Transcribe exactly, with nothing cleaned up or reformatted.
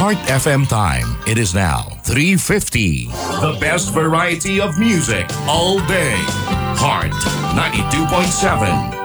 Heart F M time. It is now three fifty. The best variety of music all day. Heart ninety-two point seven.